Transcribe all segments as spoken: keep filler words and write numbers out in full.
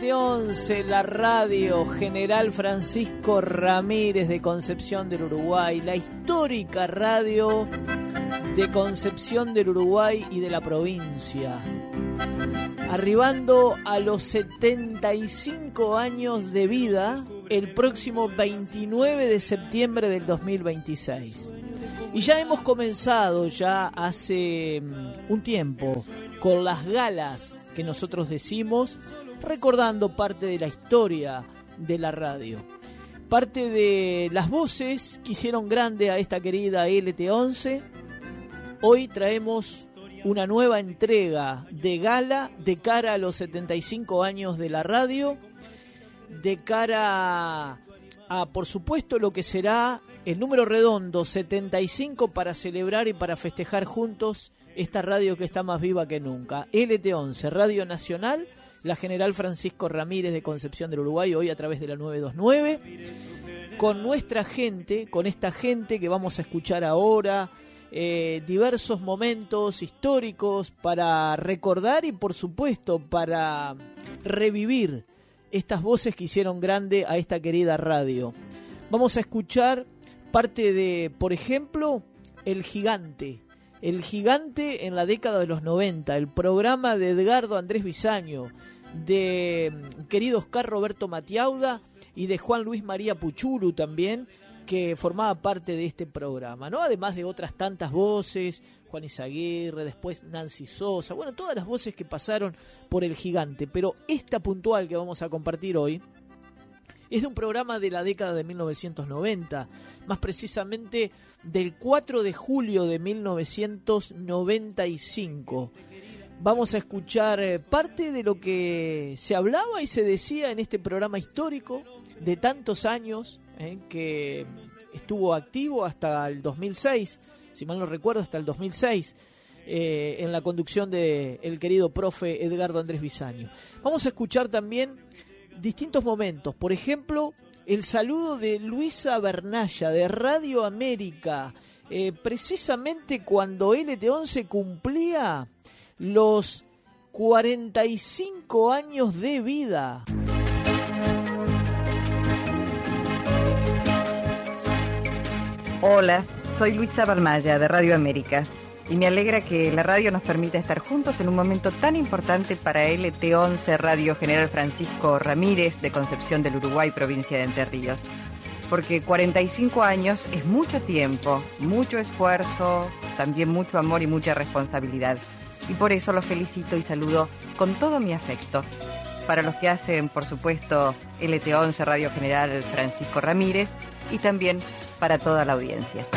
T once, la radio General Francisco Ramírez de Concepción del Uruguay, la histórica radio de Concepción del Uruguay y de la provincia, arribando a los setenta y cinco años de vida el próximo veintinueve de septiembre del dos mil veintiséis. Y ya hemos comenzado ya hace un tiempo con las galas que nosotros decimos, recordando parte de la historia de la radio, parte de las voces que hicieron grande a esta querida L T once. Hoy traemos una nueva entrega de gala de cara a los setenta y cinco años de la radio, de cara a, a por supuesto, lo que será el número redondo setenta y cinco para celebrar y para festejar juntos esta radio que está más viva que nunca. L T once, Radio Nacional, la General Francisco Ramírez de Concepción del Uruguay, hoy a través de la nueve dos nueve, con nuestra gente, con esta gente que vamos a escuchar ahora, eh, diversos momentos históricos para recordar y por supuesto para revivir estas voces que hicieron grande a esta querida radio. Vamos a escuchar parte de, por ejemplo, El Gigante. El Gigante en la década de los noventa, el programa de Edgardo Andrés Bisaño, de querido Oscar Roberto Matiauda y de Juan Luis María Puchuru también, que formaba parte de este programa, ¿no? Además de otras tantas voces, Juan Izaguirre, después Nancy Sosa, bueno, todas las voces que pasaron por El Gigante, pero esta puntual que vamos a compartir hoy es de un programa de la década de mil novecientos noventa, más precisamente del cuatro de julio de mil novecientos noventa y cinco. Vamos a escuchar parte de lo que se hablaba y se decía en este programa histórico de tantos años, eh, que estuvo activo hasta el dos mil seis, si mal no recuerdo, hasta el dos mil seis, eh, en la conducción del querido profe Edgardo Andrés Bisaño. Vamos a escuchar también distintos momentos, por ejemplo, el saludo de Luisa Bernalla de Radio América, eh, precisamente cuando L T once cumplía los cuarenta y cinco años de vida. Hola, soy Luisa Bernalla de Radio América y me alegra que la radio nos permita estar juntos en un momento tan importante para L T once Radio General Francisco Ramírez de Concepción del Uruguay, provincia de Entre Ríos. Porque cuarenta y cinco años es mucho tiempo, mucho esfuerzo, también mucho amor y mucha responsabilidad. Y por eso los felicito y saludo con todo mi afecto. Para los que hacen, por supuesto, L T once Radio General Francisco Ramírez y también para toda la audiencia.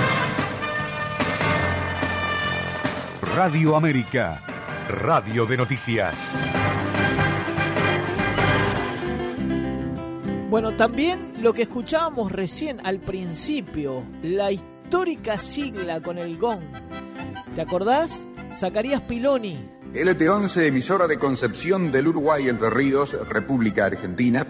Radio América, radio de noticias. Bueno, también lo que escuchábamos recién al principio, la histórica sigla con el gong. ¿Te acordás? Zacarías Piloni. L T once, emisora de Concepción del Uruguay, Entre Ríos, República Argentina.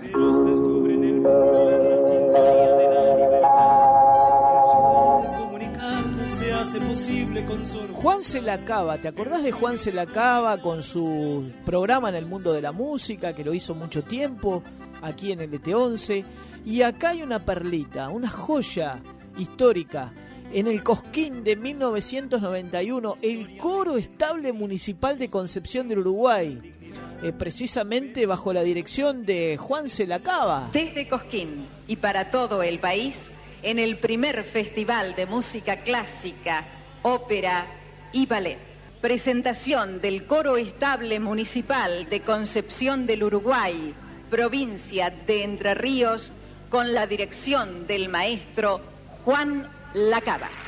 Juan Selacaba, ¿te acordás de Juan Selacaba con su programa en el mundo de la música, que lo hizo mucho tiempo aquí en L T once? Y acá hay una perlita, una joya histórica. En el Cosquín de mil novecientos noventa y uno, el Coro Estable Municipal de Concepción del Uruguay, eh, precisamente bajo la dirección de Juan Selacaba. Desde Cosquín y para todo el país, en el primer Festival de Música Clásica, Ópera y Ballet. Presentación del Coro Estable Municipal de Concepción del Uruguay, provincia de Entre Ríos, con la dirección del maestro Juan Lacaba.